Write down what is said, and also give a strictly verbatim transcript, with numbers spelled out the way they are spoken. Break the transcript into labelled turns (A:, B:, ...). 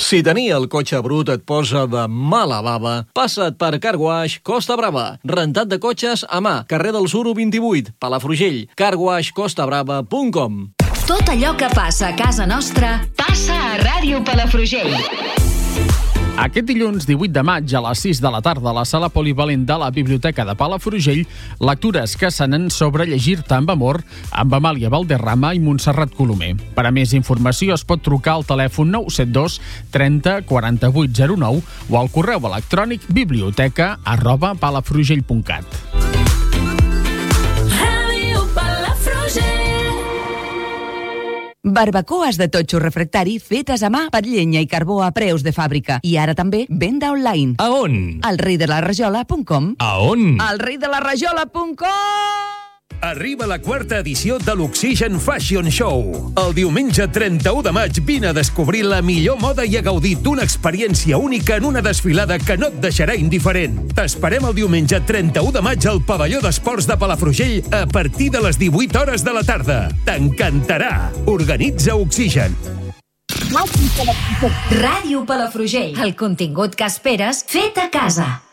A: Si tenir el cotxe brut et posa de mala bava, passa't per Car Wash Costa Brava. Rentat de cotxes a mà, carrer del Suro vint-i-vuit, Palafrugell. car wash costa brava punt com.
B: Tot allò que passa a casa nostra passa a Ràdio Palafrugell.
C: Aquest dilluns divuit de maig a les sis de la tarda a la sala polivalent de la Biblioteca de Palafrugell, lectures que s'anen sobre llegir-te amb amor amb Amàlia Valderrama i Montserrat Colomer. Per a més informació es pot trucar al telèfon nou set dos trenta quaranta-vuit zero nou o al correu electrònic biblioteca arroba palafrugell punt cat.
D: Barbacoes de totxo refractari fetes a mà per llenya i carbó a preus de fàbrica. I ara també venda online.
E: A on?
D: Al rei de la rajola punt com.
E: A on?
D: Al rei de la rajola punt com.
F: Arriba la quarta edició de l'Oxygen Fashion Show. El diumenge trenta-u de maig vine a descobrir la millor moda i a gaudir d'una experiència única en una desfilada que no et deixarà indiferent. T'esperem el diumenge trenta-u de maig al pavelló d'esports de Palafrugell a partir de les divuit hores de la tarda. T'encantarà! Organitza Oxygen.
B: Ràdio Palafrugell. El contingut que esperes fet a casa.